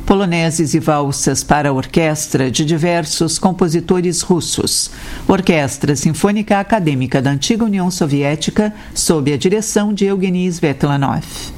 poloneses e valsas para a orquestra de diversos compositores russos. Orquestra Sinfônica Acadêmica da Antiga União Soviética, sob a direção de Eugeni Svetlanov.